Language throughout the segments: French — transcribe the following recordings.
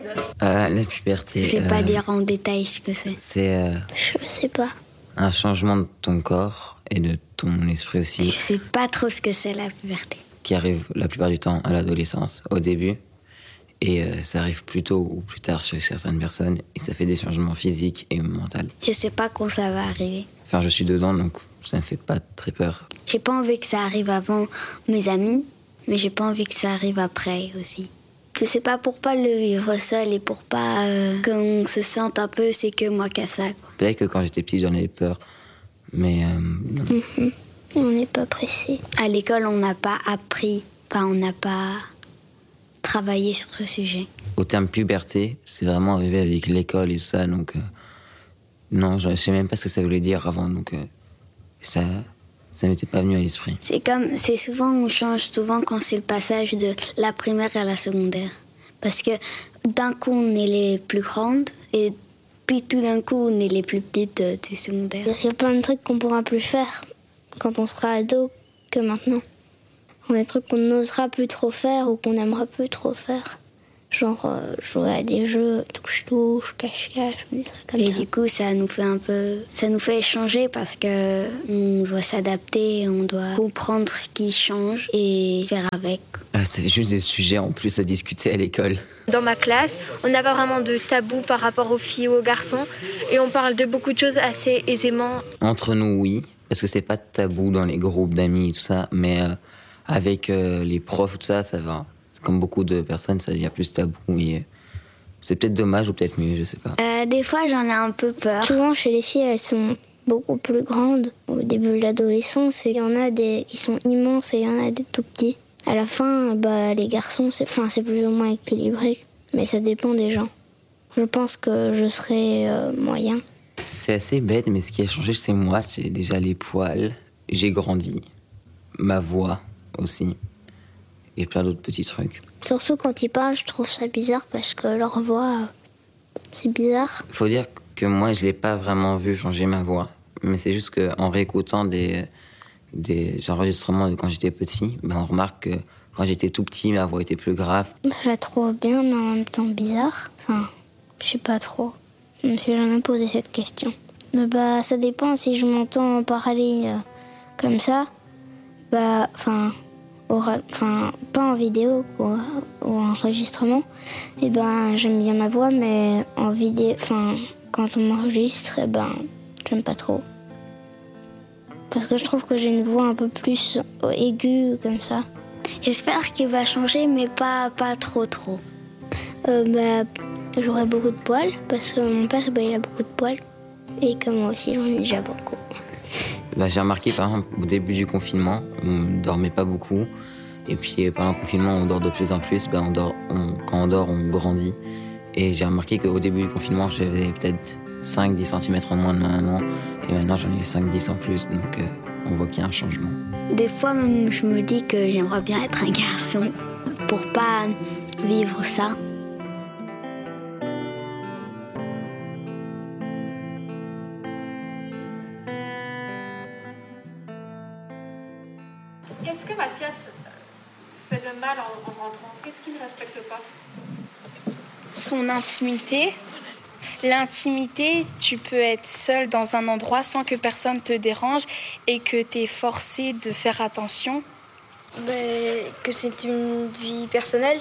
La puberté... Je sais pas dire en détail ce que c'est. C'est Je sais pas. un changement de ton corps et de ton esprit aussi, Je sais pas trop ce que c'est la puberté. qui arrive la plupart du temps à l'adolescence, au début. Et ça arrive plus tôt ou plus tard chez certaines personnes. Et ça fait des changements physiques et mentaux. Je sais pas quand ça va arriver. Enfin, je suis dedans, donc ça me fait pas très peur. J'ai pas envie que ça arrive avant mes amis, mais j'ai pas envie que ça arrive après aussi. Je sais pas, pour pas le vivre seul et pour pas qu'on se sente un peu c'est que moi qu'à ça. Quoi. Peut-être que quand j'étais petit, j'en avais peur. Mais non. On n'est pas pressé. À l'école, on n'a pas appris, enfin, on n'a pas travaillé sur ce sujet. Au terme puberté, c'est vraiment arrivé avec l'école et tout ça, donc non, je sais même pas ce que ça voulait dire avant, donc ça m'était pas venu à l'esprit. C'est souvent, on change souvent quand c'est le passage de la primaire à la secondaire. Parce que d'un coup, on est les plus grandes et puis tout d'un coup, on est les plus petites des secondaires. Il y a plein de trucs qu'on pourra plus faire quand on sera ado que maintenant. Il y a des trucs qu'on n'osera plus trop faire ou qu'on n'aimera plus trop faire. Genre jouer à des jeux touche-touche, cache-cache, des trucs comme ça. Et du coup, ça nous fait échanger parce que on doit s'adapter, on doit comprendre ce qui change et faire avec. C'est juste des sujets en plus à discuter à l'école. Dans ma classe, on n'a pas vraiment de tabou par rapport aux filles ou aux garçons et on parle de beaucoup de choses assez aisément. Entre nous, oui, parce que c'est pas tabou dans les groupes d'amis et tout ça, mais avec les profs, tout ça, ça va. Comme beaucoup de personnes, ça devient plus tabou. Et c'est peut-être dommage ou peut-être mieux, je sais pas. Des fois, j'en ai un peu peur. Souvent, chez les filles, elles sont beaucoup plus grandes au début de l'adolescence. Et il y en a des qui sont immenses et il y en a des tout petits. À la fin, les garçons, c'est plus ou moins équilibré. Mais ça dépend des gens. Je pense que je serai moyen. C'est assez bête, mais ce qui a changé, c'est moi. J'ai déjà les poils, j'ai grandi. Ma voix aussi. Et plein d'autres petits trucs. Surtout quand ils parlent, je trouve ça bizarre parce que leur voix, c'est bizarre. Faut dire que moi, je l'ai pas vraiment vu changer ma voix. Mais c'est juste qu'en réécoutant des enregistrements de quand j'étais petit, on remarque que quand j'étais tout petit, ma voix était plus grave. Je la trouve bien, mais en même temps bizarre. Enfin, je sais pas trop. Je me suis jamais posé cette question. Ça dépend si je m'entends parler comme ça. Pas en vidéo ou en enregistrement, j'aime bien ma voix, mais en vidéo, quand on m'enregistre, j'aime pas trop. Parce que je trouve que j'ai une voix un peu plus aiguë, comme ça. J'espère qu'il va changer, mais pas trop. J'aurai beaucoup de poils, parce que mon père, il a beaucoup de poils. Et que moi aussi, j'en ai déjà beaucoup. J'ai remarqué, par exemple, au début du confinement, on ne dormait pas beaucoup. Et puis, pendant le confinement, on dort de plus en plus. Quand on dort, on grandit. Et j'ai remarqué qu'au début du confinement, j'avais peut-être 5-10 cm en moins de ma maman. Et maintenant, j'en ai 5-10 en plus. Donc, on voit qu'il y a un changement. Des fois, je me dis que j'aimerais bien être un garçon pour pas vivre ça. Qu'est-ce que Mathias fait de mal en rentrant? Qu'est-ce qu'il ne respecte pas? Son intimité. L'intimité, tu peux être seul dans un endroit sans que personne te dérange et que tu es forcé de faire attention. Que c'est une vie personnelle.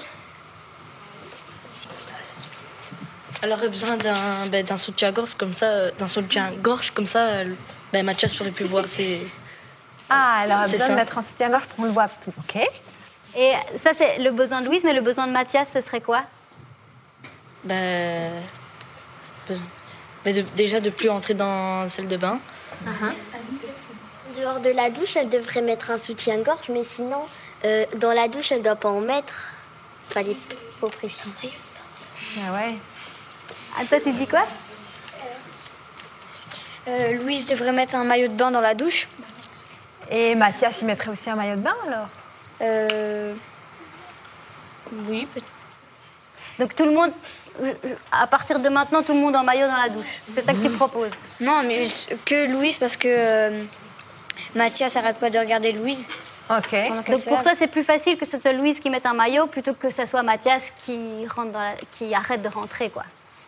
Elle aurait besoin d'un soutien-gorge comme ça, Mathias aurait pu voir ses... Ah, elle aurait besoin de mettre un soutien-gorge pour qu'on le voit plus. OK. Et ça, c'est le besoin de Louise, mais le besoin de Mathias, ce serait quoi? Déjà de plus entrer dans la salle de bain. Dehors de la douche, elle devrait mettre un soutien-gorge, mais sinon, dans la douche, elle ne doit pas en mettre. Faut préciser. Ah ouais. Ah, toi, tu dis quoi? Louise devrait mettre un maillot de bain dans la douche. Et Mathias, il mettrait aussi un maillot de bain, alors? Oui, peut-être. Donc tout le monde, à partir de maintenant, tout le monde en maillot dans la douche. C'est ça que tu proposes? Non, mais que Louise, parce que Mathias n'arrête pas de regarder Louise. Ok. Pendant qu'elle Donc se pour lave. toi, c'est plus facile que ce soit Louise qui mette un maillot plutôt que ce soit Mathias qui arrête de rentrer, quoi.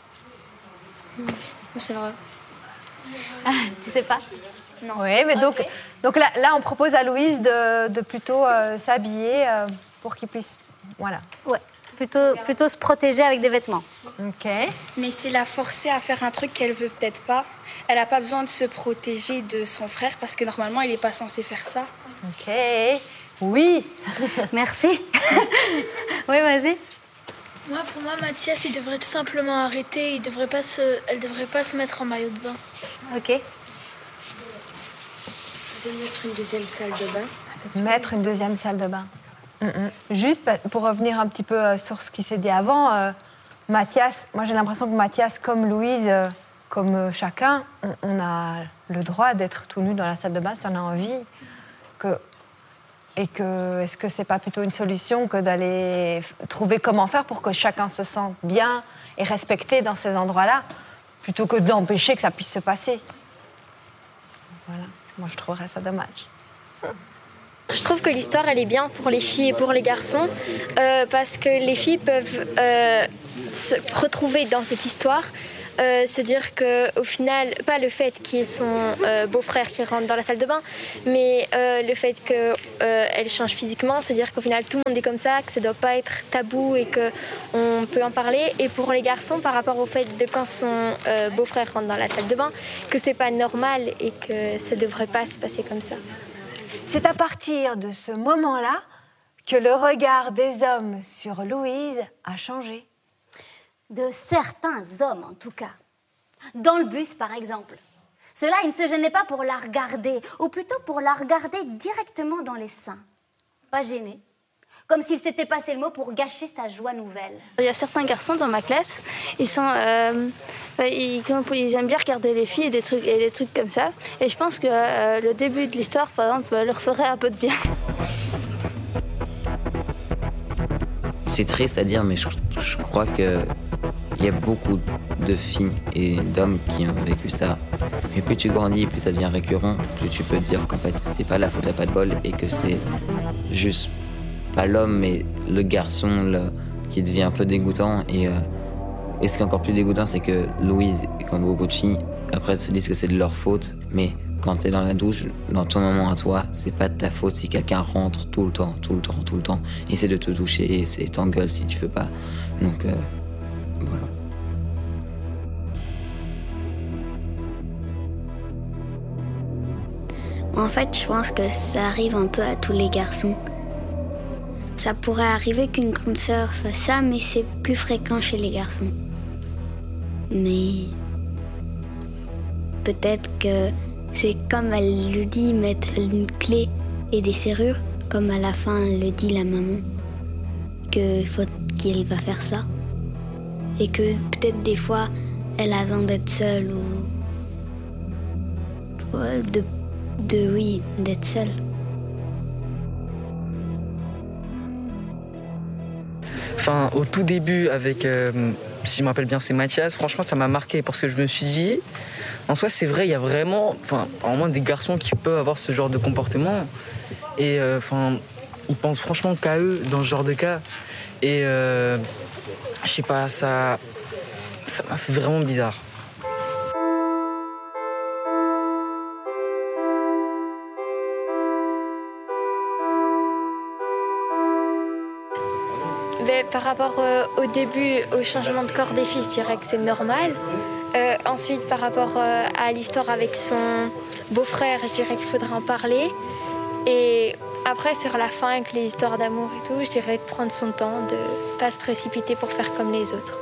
C'est vrai. Tu sais pas? Non. Oui, mais donc là, on propose à Louise de plutôt s'habiller pour qu'il puisse... Voilà. Ouais. Plutôt se protéger avec des vêtements. Ok. Mais c'est la forcer à faire un truc qu'elle veut peut-être pas. Elle n'a pas besoin de se protéger de son frère parce que normalement, il n'est pas censé faire ça. Ok. Oui. Merci. Oui, vas-y. Pour moi, Mathias, il devrait tout simplement arrêter. Elle devrait pas se mettre en maillot de bain. Ok. De mettre une deuxième salle de bain. Mettre une deuxième salle de bain. Juste pour revenir un petit peu sur ce qui s'est dit avant, Mathias, moi j'ai l'impression que Mathias, comme Louise, comme chacun, on a le droit d'être tout nu dans la salle de bain si on a envie. Est-ce que c'est pas plutôt une solution que d'aller trouver comment faire pour que chacun se sente bien et respecté dans ces endroits-là, plutôt que d'empêcher que ça puisse se passer. Voilà, moi je trouverais ça dommage. Je trouve que l'histoire, elle est bien pour les filles et pour les garçons, parce que les filles peuvent se retrouver dans cette histoire, se dire qu'au final, pas le fait qu'il y ait son beau-frère qui rentre dans la salle de bain, mais le fait qu'elle change physiquement, se dire qu'au final, tout le monde est comme ça, que ça ne doit pas être tabou et qu'on peut en parler. Et pour les garçons, par rapport au fait de quand son beau-frère rentre dans la salle de bain, que c'est pas normal et que ça ne devrait pas se passer comme ça. C'est à partir de ce moment-là que le regard des hommes sur Louise a changé. De certains hommes, en tout cas. Dans le bus, par exemple. Ceux-là, ils ne se gênaient pas pour la regarder, ou plutôt pour la regarder directement dans les seins. Pas gênés. Comme s'il s'était passé le mot pour gâcher sa joie nouvelle. Il y a certains garçons dans ma classe, ils aiment bien regarder les filles et des trucs comme ça. Et je pense que le début de l'histoire, par exemple, leur ferait un peu de bien. C'est triste à dire, mais je crois qu'il y a beaucoup de filles et d'hommes qui ont vécu ça. Et plus tu grandis, plus ça devient récurrent, plus tu peux te dire qu'en fait, c'est pas la faute à pas de bol et que c'est juste pas l'homme, mais le garçon qui devient un peu dégoûtant. Et ce qui est encore plus dégoûtant, c'est que Louise, comme beaucoup de filles, après se disent que c'est de leur faute, mais quand t'es dans la douche, dans ton moment à toi, c'est pas de ta faute si quelqu'un rentre tout le temps, essaie de te toucher et t'engueule si tu veux pas. Donc, voilà. En fait, je pense que ça arrive un peu à tous les garçons. Ça pourrait arriver qu'une grande sœur fasse ça, mais c'est plus fréquent chez les garçons. Mais peut-être que c'est comme elle le dit, mettre une clé et des serrures, comme à la fin le dit la maman, qu'elle va faire ça. Et que peut-être des fois, elle a besoin d'être seule ou d'être seule. Enfin, au tout début, avec, si je me rappelle bien, c'est Mathias, franchement, ça m'a marqué parce que je me suis dit, en soi, c'est vrai, il y a vraiment des garçons qui peuvent avoir ce genre de comportement. Et ils pensent franchement qu'à eux dans ce genre de cas. Et je sais pas, ça m'a fait vraiment bizarre. Mais par rapport au début, au changement de corps des filles, je dirais que c'est normal. Ensuite, par rapport à l'histoire avec son beau-frère, je dirais qu'il faudrait en parler. Et après, sur la fin, avec les histoires d'amour et tout, je dirais de prendre son temps, de ne pas se précipiter pour faire comme les autres.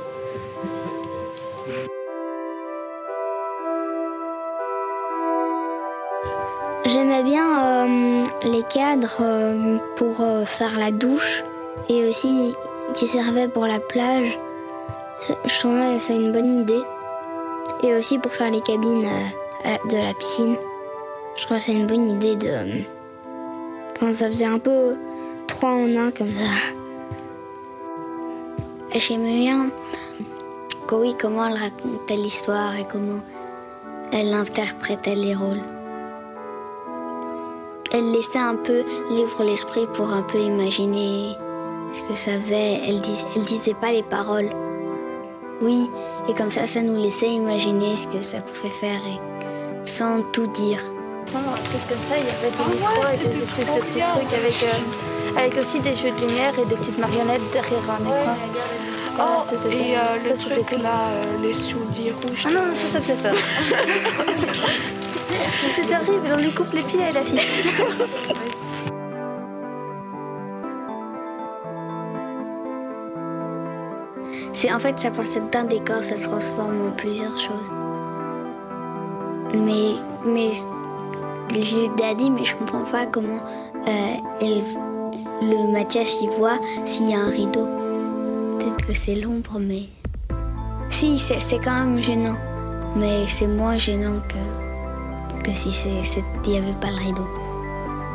J'aimais bien les cadres pour faire la douche et aussi qui servaient pour la plage. Je trouvais que c'est une bonne idée. Et aussi pour faire les cabines de la piscine. Je crois que c'est une bonne idée de... Enfin, ça faisait un peu 3 en 1 comme ça. Et j'aimais bien comment elle racontait l'histoire et comment elle interprétait les rôles. elle laissait un peu libre l'esprit pour un peu imaginer ce que ça faisait. Elle disait pas les paroles. Oui, et comme ça nous laissait imaginer ce que ça pouvait faire et sans tout dire. Un truc comme ça, il y avait des micros et des espèces de petits trucs avec aussi des jeux de lumière et des petites marionnettes derrière un écran. Le truc là, les souliers rouges. Ah non, ça me fait peur. Mais c'est terrible, on lui coupe les pieds à la fille. En fait, ça partait d'un décor, ça se transforme en plusieurs choses. Mais j'ai dit, mais je comprends pas comment le Mathias y voit s'il y a un rideau. Peut-être que c'est l'ombre, mais... Si, c'est quand même gênant. Mais c'est moins gênant que si il n'y avait pas le rideau.